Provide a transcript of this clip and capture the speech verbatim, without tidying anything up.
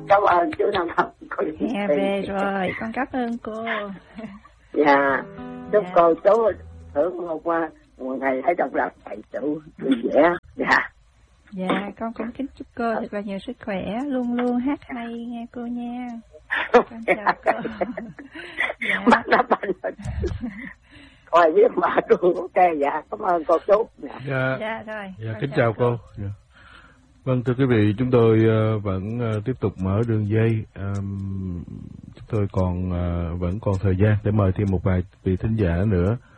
cảm ơn chú Năm Hồng. Nghe về rồi, con cảm ơn cô. Dạ, chúc Dạ. cô chú hưởng một qua một ngày thấy độc lập thầy chủ vui vẻ. Dạ. Dạ, con cũng kính chúc cô thật là nhiều sức khỏe, luôn luôn hát hay nghe cô nha. Con chào cô. Dạ. Mắt nó banh rồi. Coi biết mà cô ok, dạ, cảm ơn cô chú. Dạ, Dạ, Dạ rồi. dạ con kính chào cô. Dạ. Vâng, thưa quý vị, chúng tôi uh, vẫn uh, tiếp tục mở đường dây. Um, chúng tôi còn uh, vẫn còn thời gian để mời thêm một vài vị thính giả nữa.